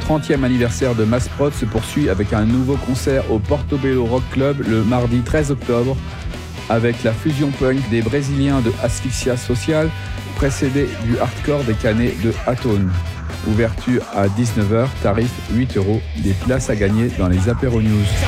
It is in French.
30e anniversaire de Massprod se poursuit avec un nouveau concert au Portobello Rock Club le mardi 13 octobre avec la fusion punk des Brésiliens de Asphyxia Social précédée du hardcore des Canets de Atone. Ouverture à 19h, tarif 8 €, des places à gagner dans les apéros news.